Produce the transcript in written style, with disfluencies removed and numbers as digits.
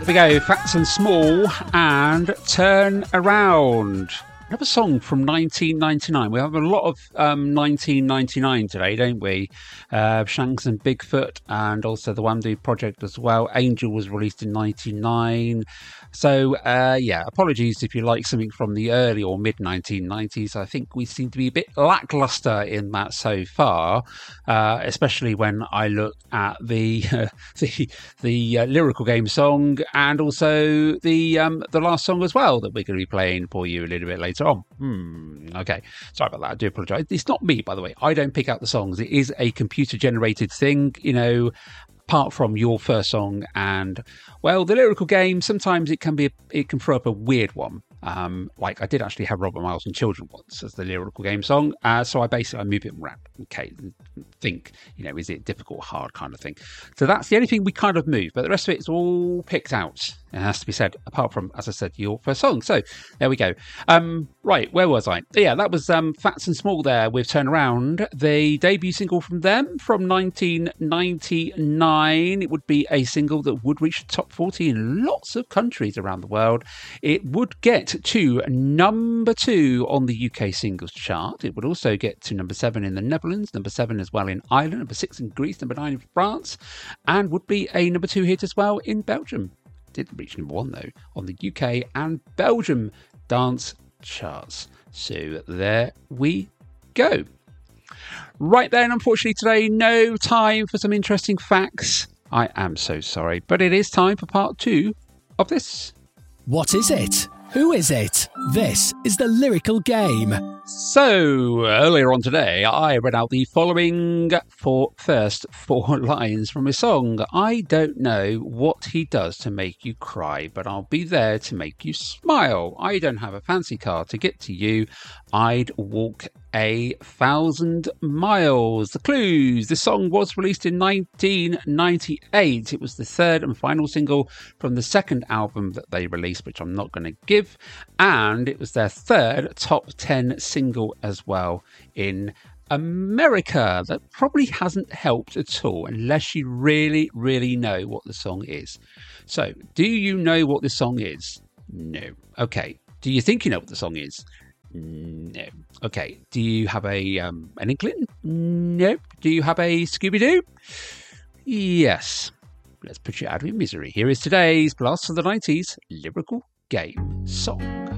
we go, Fats and Small and Turn Around. Another song from 1999. We have a lot of 1999 today, don't we? Shanks and Bigfoot, and also the Wamdue Project as well. Angel was released in 99. So, apologies if you like something from the early or mid-1990s. I think we seem to be a bit lackluster in that so far, especially when I look at the lyrical game song and also the last song as well that we're going to be playing for you a little bit later on. Okay, sorry about that. I do apologise. It's not me, by the way. I don't pick out the songs. It is a computer-generated thing, you know. Apart from your first song and, well, the lyrical game, sometimes it can throw up a weird one. Like I did actually have Robert Miles and Children once as the lyrical game song. So I move it around. Okay, think, you know, is it difficult, hard kind of thing. So that's the only thing we kind of move, but the rest of it is all picked out. It has to be said, apart from, as I said, your first song. So there we go. Right, where was I? Yeah, that was Fats and Small there with Turn Around, the debut single from them from 1999. It would be a single that would reach the top 40 in lots of countries around the world. It would get to number 2 on the UK singles chart. It would also get to number 7 in the Netherlands, number 7 as well in Ireland, number 6 in Greece, number 9 in France, and would be a number 2 hit as well in Belgium. Did reach number 1 though on the UK and Belgium dance charts. So there we go. Right then, unfortunately today, no time for some interesting facts. I am so sorry, but it is time for part 2 of this. What is it? Who is it? This is the Lyrical Game. So, earlier on today, I read out the following first 4 lines from a song. I don't know what he does to make you cry, but I'll be there to make you smile. I don't have a fancy car to get to you. I'd walk 1,000 miles. The clues. The song was released in 1998. It was the third and final single from the second album that they released, which I'm not going to give. And it was their third top 10 single as well in America. That probably hasn't helped at all unless you really, really know what the song is. So, do you know what the song is? No. Okay. Do you think you know what the song is? No. Okay. Do you have an inkling? Nope. Do you have a Scooby-Doo? Yes. Let's put you out of your misery. Here is today's Blast from the 90s Lyrical Game song.